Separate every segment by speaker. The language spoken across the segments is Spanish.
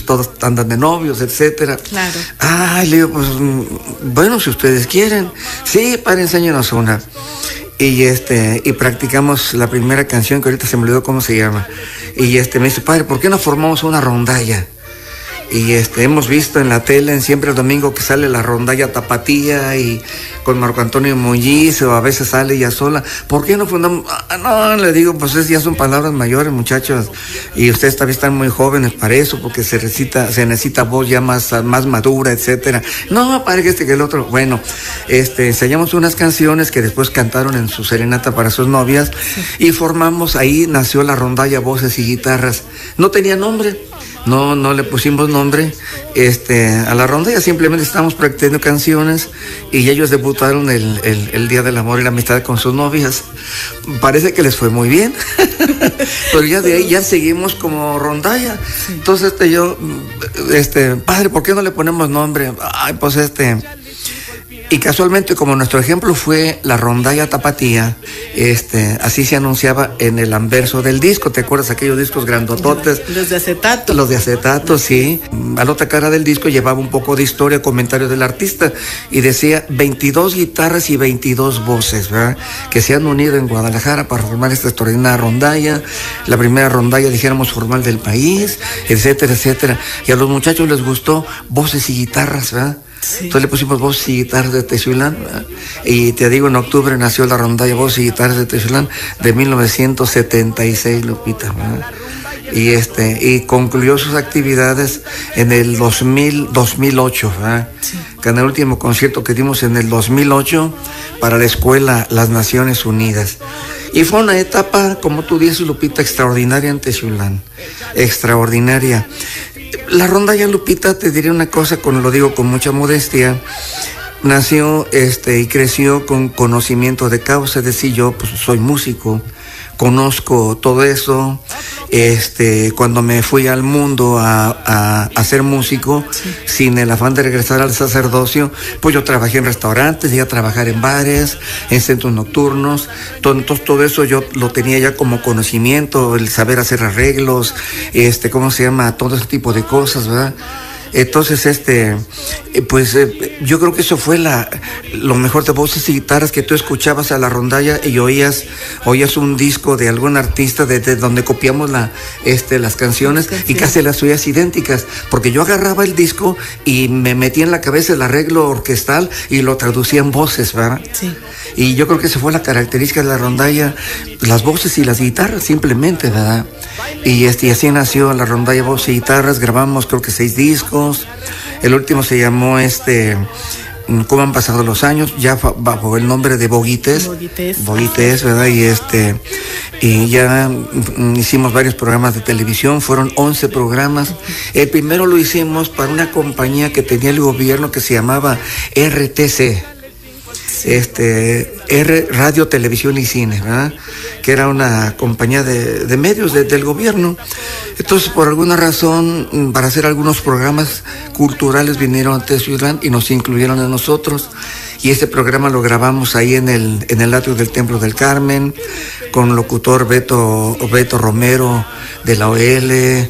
Speaker 1: todos andan de novios, etcétera.
Speaker 2: Claro.
Speaker 1: Ay, le digo, pues, bueno, si ustedes quieren. Sí, padre, enséñanos una. Y practicamos la primera canción, que ahorita se me olvidó cómo se llama. Y me dice, padre, ¿por qué no formamos una rondalla? Y hemos visto en la tele, siempre el domingo, que sale la rondalla tapatía y con Marco Antonio Muñiz, o a veces sale ella sola. ¿Por qué no fundamos? No, le digo, pues ya son palabras mayores, muchachos, y ustedes también están muy jóvenes para eso, porque se necesita voz ya más madura, etcétera. No, padre, que el otro. Bueno, ensayamos unas canciones que después cantaron en su serenata para sus novias, y formamos, ahí nació la rondalla Voces y Guitarras. No tenía nombre. No le pusimos nombre a la rondalla, simplemente estábamos practicando canciones, y ellos debutaron el Día del Amor y la Amistad con sus novias. Parece que les fue muy bien, pero ya de ahí ya seguimos como rondalla. Sí. Entonces padre, ¿por qué no le ponemos nombre? Ay, pues Y casualmente, como nuestro ejemplo fue la rondalla tapatía, así se anunciaba en el anverso del disco. ¿Te acuerdas aquellos discos grandototes?
Speaker 2: Los de acetato.
Speaker 1: Los de acetato, sí. A la otra cara del disco llevaba un poco de historia, comentarios del artista, y decía 22 guitarras y 22 voces, ¿verdad?, que se han unido en Guadalajara para formar esta extraordinaria rondalla, la primera rondalla, dijéramos, formal del país, etcétera, etcétera. Y a los muchachos les gustó Voces y Guitarras, ¿verdad? Sí. Entonces le pusimos Voces y Guitarras de Texulán, ¿verdad? Y te digo, en octubre nació la rondalla Voces y Guitarras de Texulán de 1976, Lupita, ¿verdad? Y concluyó sus actividades en el 2008, ¿verdad? Sí. Que en el último concierto que dimos en el 2008 para la escuela Las Naciones Unidas. Y fue una etapa, como tú dices, Lupita, extraordinaria en Texulán, extraordinaria. La rondalla, Lupita, te diré una cosa, lo digo con mucha modestia, nació y creció con conocimiento de causa. Es decir, yo pues soy músico, conozco todo eso. Cuando me fui al mundo a ser músico, sí, sin el afán de regresar al sacerdocio, pues yo trabajé en restaurantes, llegué a trabajar en bares, en centros nocturnos. Entonces todo eso yo lo tenía ya como conocimiento, el saber hacer arreglos, ¿cómo se llama? Todo ese tipo de cosas, ¿verdad? Entonces, yo creo que eso fue lo mejor de Voces y Guitarras, que tú escuchabas a la rondalla y oías un disco de algún artista de donde copiamos las canciones, y casi las oías idénticas, porque yo agarraba el disco y me metía en la cabeza el arreglo orquestal y lo traducía en voces, ¿verdad? Sí. Y yo creo que esa fue la característica de la rondalla, las voces y las guitarras, simplemente, ¿verdad? Y así nació la rondalla Voces y Guitarras. Grabamos creo que 6 discos. El último se llamó ¿Cómo han pasado los años? Ya bajo el nombre de Boguites, ¿verdad? Y ya hicimos varios programas de televisión, fueron 11 programas. El primero lo hicimos para una compañía que tenía el gobierno que se llamaba RTC. Radio, Televisión y Cine, ¿verdad?, que era una compañía de medios del gobierno. Entonces, por alguna razón, para hacer algunos programas culturales, vinieron a Texulán y nos incluyeron a nosotros. Y ese programa lo grabamos ahí en el atrio del Templo del Carmen, con locutor Beto Romero de la OL,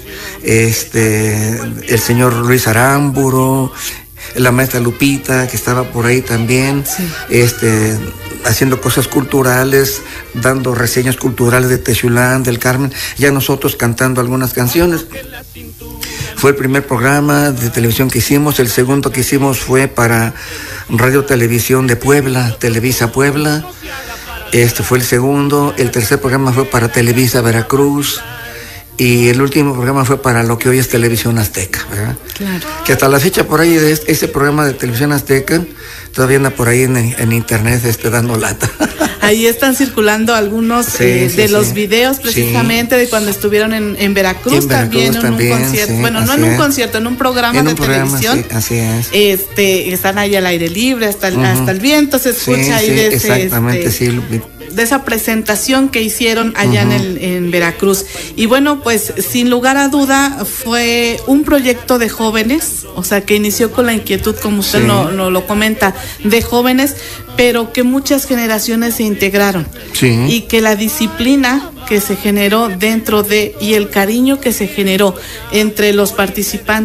Speaker 1: el señor Luis Aramburo, la maestra Lupita, que estaba por ahí también, sí, haciendo cosas culturales, dando reseñas culturales de Texulán, del Carmen, ya nosotros cantando algunas canciones. Fue el primer programa de televisión que hicimos. El segundo que hicimos fue para Radio Televisión de Puebla, Televisa Puebla. Fue el segundo. El tercer programa fue para Televisa Veracruz. Y el último programa fue para lo que hoy es Televisión Azteca, ¿verdad? Claro. Que hasta la fecha por ahí de ese programa de Televisión Azteca todavía anda por ahí en internet dando lata.
Speaker 2: Ahí están circulando algunos los videos precisamente, sí, de cuando estuvieron en Veracruz, también en un concierto. Sí, bueno, no en un concierto, en un programa de televisión. Sí, así es. Están ahí al aire libre, hasta el viento se escucha ahí de ese, exactamente, sí, de esa presentación que hicieron allá en Veracruz. Y bueno, pues sin lugar a duda fue un proyecto de jóvenes, o sea, que inició con la inquietud, como usted no lo comenta, de jóvenes, pero que muchas generaciones se integraron. Sí. Y que la disciplina que se generó dentro y el cariño que se generó entre los participantes